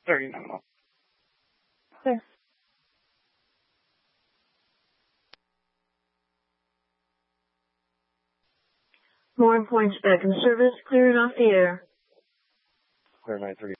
Sorry. Clear. More points back in service. Clearing off the air. Clear 930.